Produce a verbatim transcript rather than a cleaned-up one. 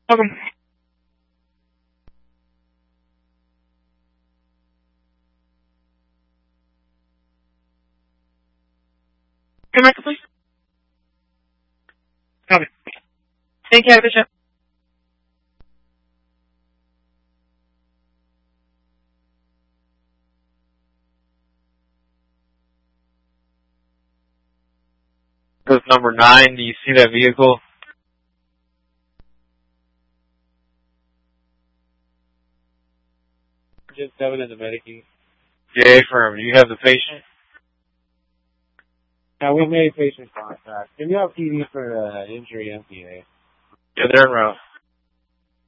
Welcome. Come back, please. Copy. Thank you, Bishop. That's number nine. Do you see that vehicle? Just seven in the medicine. J firm. Do you have the patient? Now we made patient contact. Can you have T V for uh, injury M P A? Yeah, they're en route.